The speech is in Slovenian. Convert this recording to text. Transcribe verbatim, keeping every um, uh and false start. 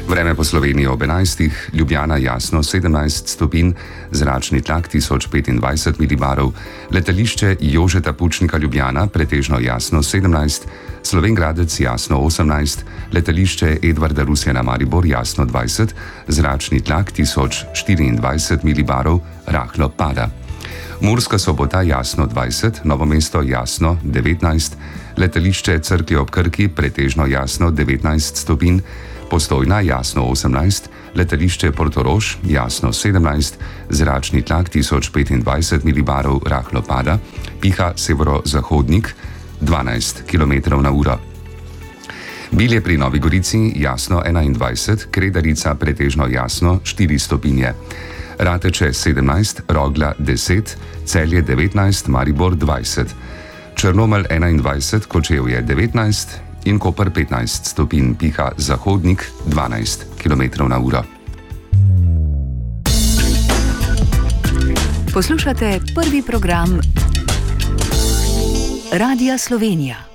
Vreme po Sloveniji ob enajstih, Ljubljana jasno sedemnajst stopinj, zračni tlak tisoč petindvajset milibarov, letališče Jožeta Pučnika Ljubljana pretežno jasno sedemnajst, Slovenj Gradec jasno osemnajst, letališče Edvarda Rusjana Maribor jasno dvajset, zračni tlak tisoč štiriindvajset milibarov, rahlo pada. Murska Sobota jasno dvajset, Novo mesto jasno devetnajst, letališče Cerklje ob Krki pretežno jasno devetnajst stopinj, Postojna jasno osemnajst, letališče Portorož jasno sedemnajst, zračni tlak tisoč petindvajset milibarov, rahlo pada, piha severozahodnik dvanajst kilometrov na uro. Bilje pri Novi Gorici jasno enaindvajset, Kredarica pretežno jasno štiri stopinje. Rateče sedemnajst, Rogla deset, Celje devetnajst, Maribor dvajset. Črnomelj enaindvajset, Kočevje devetnajst in Koper petnajst stopinj, piha zahodnik dvanajst kilometrov na uro. Poslušate prvi program Radia Slovenija.